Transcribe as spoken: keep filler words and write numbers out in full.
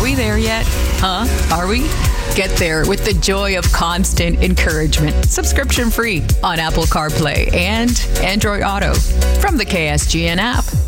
we there yet? Huh? Are we? Get there with the joy of constant encouragement. Subscription free on Apple CarPlay and Android Auto from the K S G N app.